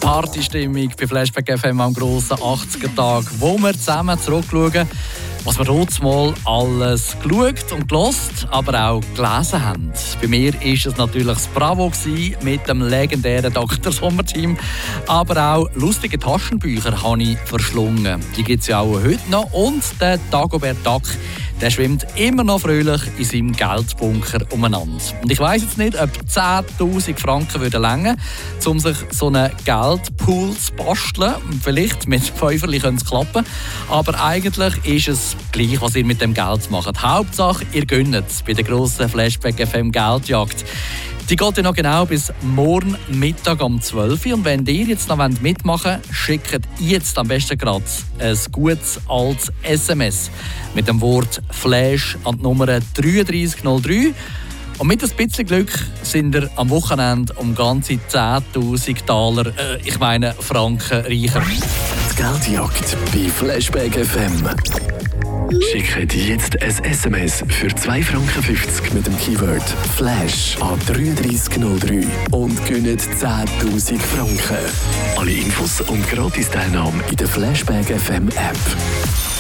Partystimmung bei Flashback FM am grossen 80er-Tag, wo wir zusammen zurückschauen, was wir dort mal alles geschaut und gelost, aber auch gelesen haben. Bei mir war es natürlich das Bravo mit dem legendären Dr. Sommer-Team, aber auch lustige Taschenbücher habe ich verschlungen. Die gibt es ja auch heute noch. Und der Dagobert Duck, der schwimmt immer noch fröhlich in seinem Geldbunker umeinander. Und ich weiss jetzt nicht, ob 10'000 Franken würden reichen, um sich so einen Geldpool zu basteln. Vielleicht mit Pfeiferli könnte es klappen. Aber eigentlich ist es gleich, was ihr mit dem Geld macht. Hauptsache, ihr gönnt es bei der grossen Flashback FM Geldjagd. Die geht ja noch genau bis morgen Mittag um 12 Uhr. Und wenn ihr jetzt noch mitmachen wollt, schickt jetzt am besten gerade ein gutes altes SMS mit dem Wort Flash an die Nummer 3303. Und mit ein bisschen Glück sind ihr am Wochenende um ganze 10'000 Taler, Franken reicher. Die Geldjagd bei Flashback FM. Schickt jetzt ein SMS für 2,50 Franken mit dem Keyword Flash an 3303 und gönnt 10'000 Franken. Alle Infos und Gratis-Teilnahme in der Flashback FM App.